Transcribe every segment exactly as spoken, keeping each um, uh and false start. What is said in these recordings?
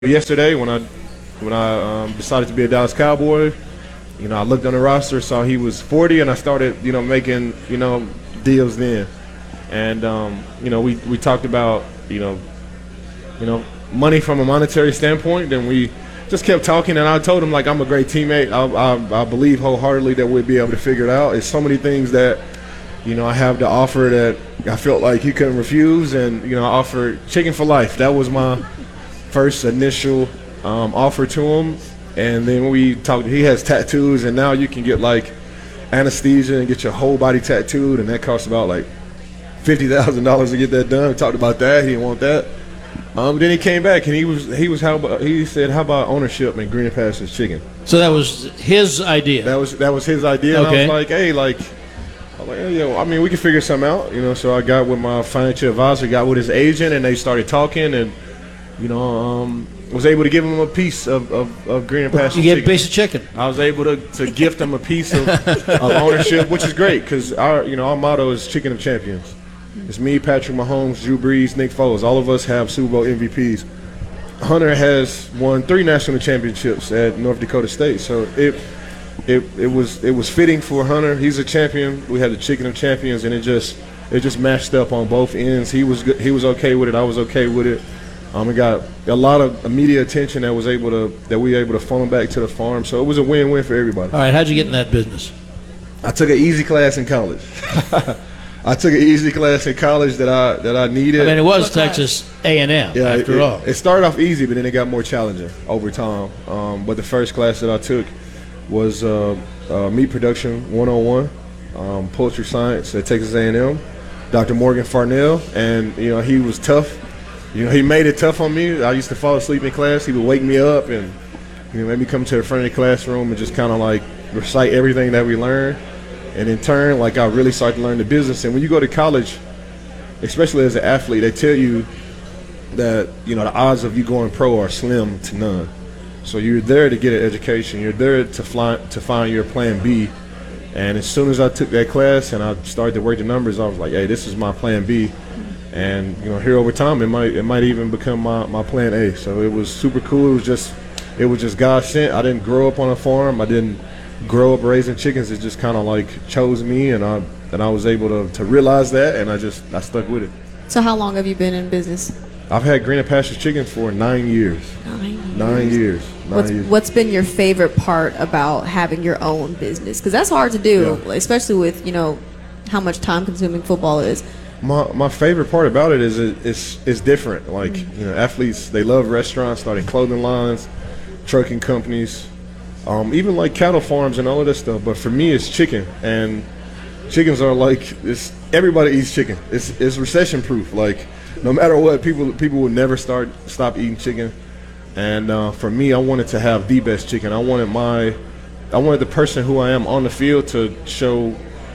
Yesterday when I when I um, decided to be a Dallas Cowboy, you know, I looked on the roster, saw he was forty, and I started, you know, making, you know, deals then. And um, you know, we, we talked about, you know, you know, money from a monetary standpoint. Then we just kept talking, and I told him, like, I'm a great teammate. I, I, I believe wholeheartedly that we'd be able to figure it out. It's so many things that, you know, I have to offer that I felt like he couldn't refuse, and you know, I offered chicken for life. That was my first initial um, offer to him, and then we talked. He has tattoos, and now you can get like anesthesia and get your whole body tattooed, and that costs about like fifty thousand dollars to get that done. We talked about that. He didn't want that. Um, then he came back, and he was he was how about he said, "How about ownership in Greener Pastures Chicken?" So that was his idea. That was that was his idea. Okay. And I was like, "Hey, like." I'm like, hey, yo, I mean, we can figure something out, you know. So I got with my financial advisor, got with his agent, and they started talking, and you know, um, was able to give him a piece of, of, of Greener Pastures You get a Chicken. piece of chicken. I was able to, to gift him a piece of, of ownership, which is great because our you know our motto is Chicken of Champions. It's me, Patrick Mahomes, Drew Brees, Nick Foles. All of us have Super Bowl M V Ps. Hunter has won three national championships at North Dakota State, so it. It it was it was fitting for Hunter. He's a champion. We had the Chicken of Champions, and it just it just matched up on both ends. He was good, he was okay with it. I was okay with it. Um, we got a lot of media attention that was able to that we were able to funnel back to the farm. So it was a win-win for everybody. All right, how'd you get in that business? I took an easy class in college. I took an easy class in college that I that I needed. I mean, it was Texas A and M yeah, after it, all. It started off easy, but then it got more challenging over time. Um, but the first class that I took was uh, uh, Meat Production one oh one, um, Poultry Science at Texas A and M, Doctor Morgan Farnell, and you know he was tough. You know he made it tough on me. I used to fall asleep in class. He would wake me up and you know make me come to the front of the classroom and just kind of like recite everything that we learned. And in turn, like I really started to learn the business. And when you go to college, especially as an athlete, they tell you that you know the odds of you going pro are slim to none. So you're there to get an education. You're there to fly, to find your plan B. And as soon as I took that class and I started to work the numbers, I was like, hey, this is my plan B. And you know, here over time, it might it might even become my, my plan A. So it was super cool. It was just it was just God sent. I didn't grow up on a farm. I didn't grow up raising chickens. It just kind of like chose me, and I and I was able to, to realize that, and I just I stuck with it. So how long have you been in business? I've had Greener Pastures Chicken for nine years. Nine years. Nine years. Nine What's, years. what's been your favorite part about having your own business? Because that's hard to do, Yeah. especially with, you know, how much time-consuming football is. My my favorite part about it is it, it's it's different. Like you know, athletes they love restaurants, starting clothing lines, trucking companies, um, even like cattle farms and all of that stuff. But for me, it's chicken, and chickens are like it's everybody eats chicken. It's it's recession proof. Like no matter what, people people will never start stop eating chicken. And uh, for me, I wanted to have the best chicken. I wanted my I wanted the person who I am on the field to show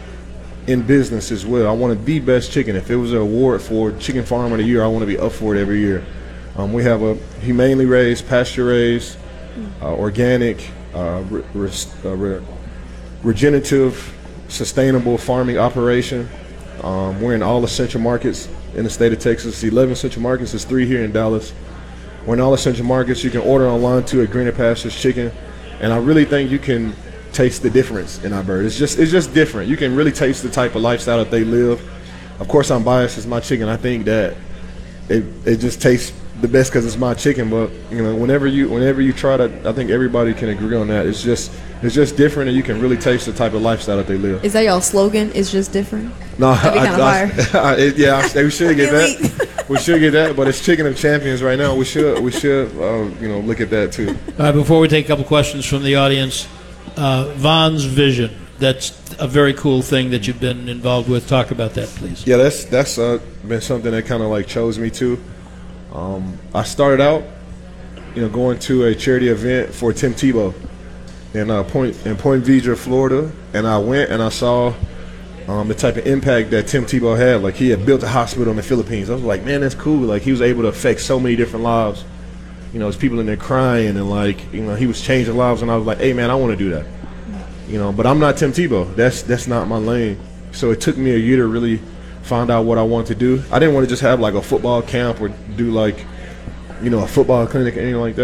in business as well. I wanted the best chicken. If it was an award for Chicken Farm of the Year, I want to be up for it every year. Um, we have a humanely raised, pasture raised, uh, organic, uh, re- re- uh, re- regenerative, sustainable farming operation. Um, we're in all essential markets in the state of Texas. eleven central markets, there's three here in Dallas. We're in all essential markets. You can order online too at Greener Pastures Chicken. And I really think you can taste the difference in our bird. It's just it's just different. You can really taste the type of lifestyle that they live. Of course, I'm biased. It's my chicken. I think that it it just tastes the best because it's my chicken. But you know, whenever you whenever you try to, I think everybody can agree on that. It's just it's just different, and you can really taste the type of lifestyle that they live. Is that y'all slogan? It's just different? No, That'd be I, kinda I, fire. I, it, yeah, I, we should get Elite. that. We should get that, but it's Chicken of Champions right now. We should we should uh, you know look at that too. All right, before we take a couple questions from the audience, uh, Von's Vision. That's a very cool thing that you've been involved with. Talk about that, please. Yeah, that's that's uh, been something that kind of like chose me too. Um, I started out, you know, going to a charity event for Tim Tebow in uh, Point in Point Vedra, Florida, and I went and I saw um, the type of impact that Tim Tebow had. Like he had built a hospital in the Philippines. I was like, man, that's cool. Like he was able to affect so many different lives. You know, there's people in there crying and like, you know, he was changing lives, and I was like, hey, man, I want to do that. You know, but I'm not Tim Tebow. That's that's not my lane. So it took me a year to really find out what I wanted to do. I didn't want to just have like a football camp or do like you know, a football clinic or anything like that.